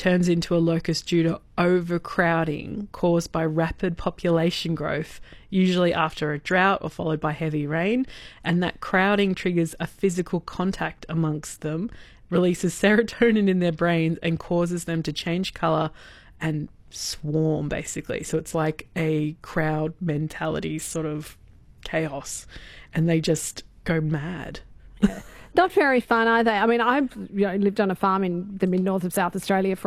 turns into a locust due to overcrowding caused by rapid population growth, usually after a drought or followed by heavy rain. And that crowding triggers a physical contact amongst them, releases serotonin in their brains, and causes them to change colour and swarm, basically. So it's like a crowd mentality sort of chaos, and they just go mad. Not very fun, are they? I mean, I've lived on a farm in the mid-north of South Australia for